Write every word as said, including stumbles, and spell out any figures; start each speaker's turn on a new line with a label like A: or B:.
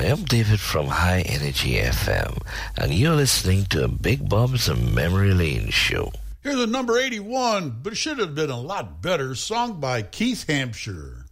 A: am David from High Energy F M, and you're listening to a Big Bob's Memory Lane show.
B: Here's a number eighty-one, but it should have been a lot better, sung by Keith Hampshire.